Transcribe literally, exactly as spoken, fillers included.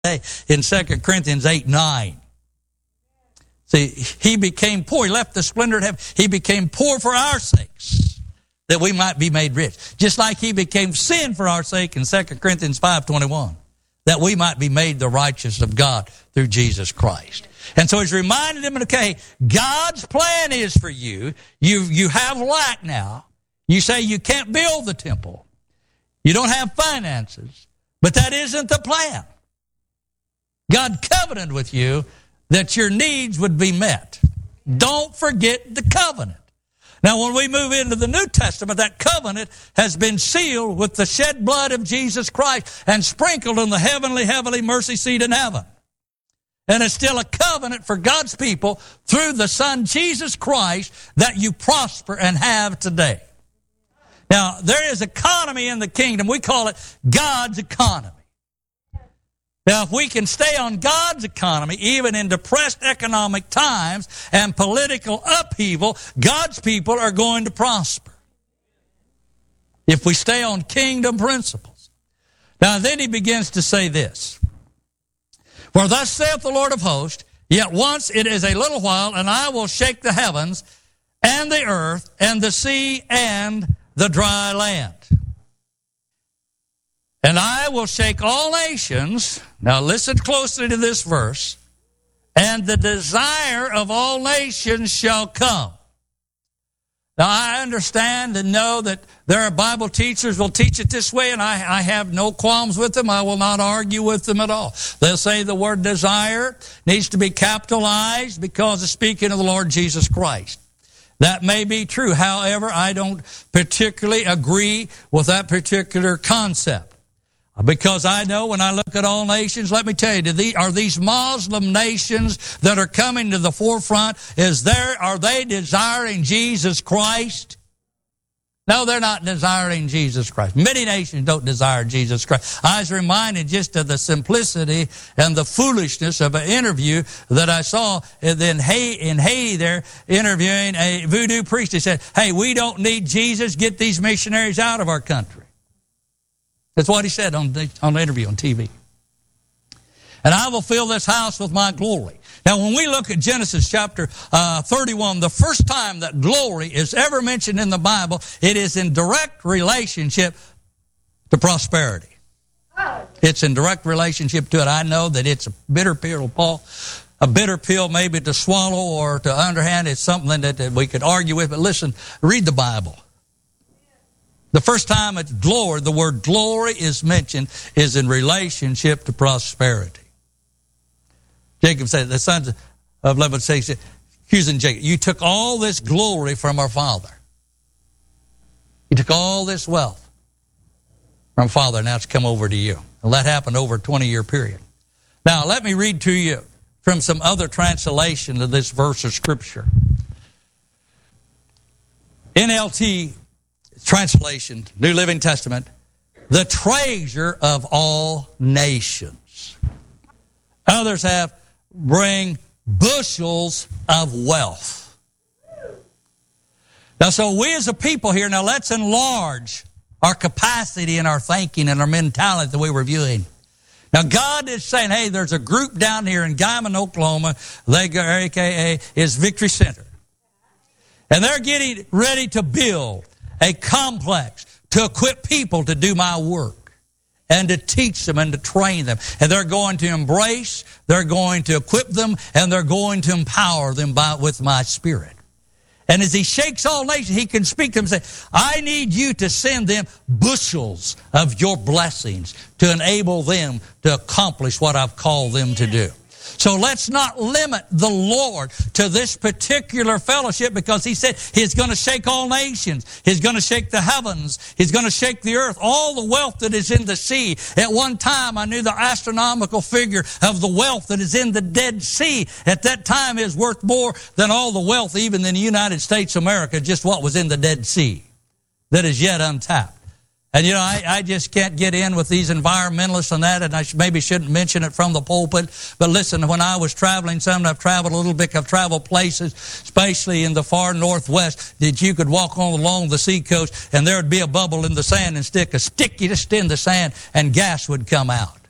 in Second Corinthians eight nine. See, he became poor. He left the splendor of heaven. He became poor for our sakes, that we might be made rich. Just like he became sin for our sake in Second Corinthians five twenty-one, that we might be made the righteousness of God through Jesus Christ. And so he's reminded him, okay, God's plan is for you. You, you have lack now. You say you can't build the temple. You don't have finances. But that isn't the plan. God covenanted with you that your needs would be met. Don't forget the covenant. Now, when we move into the New Testament, that covenant has been sealed with the shed blood of Jesus Christ and sprinkled on the heavenly, heavenly mercy seat in heaven. And it's still a covenant for God's people through the Son, Jesus Christ, that you prosper and have today. Now, there is economy in the kingdom. We call it God's economy. Now, if we can stay on God's economy, even in depressed economic times and political upheaval, God's people are going to prosper. If we stay on kingdom principles. Now, then he begins to say this. For thus saith the Lord of hosts, yet once it is a little while, and I will shake the heavens and the earth and the sea and the dry land. And I will shake all nations. Now listen closely to this verse. And the desire of all nations shall come. Now I understand and know that there are Bible teachers who will teach it this way, and I, I have no qualms with them. I will not argue with them at all. They'll say the word desire needs to be capitalized because it's speaking of the Lord Jesus Christ. That may be true. However, I don't particularly agree with that particular concept. Because I know when I look at all nations, let me tell you, do these, are these Muslim nations that are coming to the forefront, is there, are they desiring Jesus Christ? No, they're not desiring Jesus Christ. Many nations don't desire Jesus Christ. I was reminded just of the simplicity and the foolishness of an interview that I saw in Haiti there, interviewing a voodoo priest. He said, hey, we don't need Jesus. Get these missionaries out of our country. That's what he said on the, on the interview on T V. And I will fill this house with my glory. Now, when we look at Genesis chapter uh, thirty-one, the first time that glory is ever mentioned in the Bible, it is in direct relationship to prosperity. It's in direct relationship to it. I know that it's a bitter pill, Paul. A bitter pill maybe to swallow or to underhand. It's something that, that we could argue with. But listen, read the Bible. The first time it's glory, the word glory is mentioned, is in relationship to prosperity. Jacob said, the sons of Laban say, accusing Jacob, you took all this glory from our father. You took all this wealth from father, now it's come over to you. And that happened over a twenty-year period. Now, let me read to you from some other translation of this verse of Scripture. N L T translation, New Living Testament, the treasure of all nations. Others have bring bushels of wealth. Now, so we as a people here, now let's enlarge our capacity and our thinking and our mentality the way we're viewing. Now, God is saying, hey, there's a group down here in Guymon, Oklahoma, they A K A is Victory Center. And they're getting ready to build a complex to equip people to do my work and to teach them and to train them. And they're going to embrace, they're going to equip them, and they're going to empower them by, with my Spirit. And as he shakes all nations, he can speak to them and say, I need you to send them bushels of your blessings to enable them to accomplish what I've called them to do. So let's not limit the Lord to this particular fellowship, because he said he's going to shake all nations. He's going to shake the heavens. He's going to shake the earth. All the wealth that is in the sea. At one time, I knew the astronomical figure of the wealth that is in the Dead Sea. At that time, is worth more than all the wealth even in the United States of America, just what was in the Dead Sea that is yet untapped. And, you know, I, I just can't get in with these environmentalists and that, and I sh- maybe shouldn't mention it from the pulpit. But listen, when I was traveling, some I've traveled a little bit, I've traveled places, especially in the far northwest, that you could walk on along the seacoast, and there would be a bubble in the sand and stick a stick you just in the sand, and gas would come out.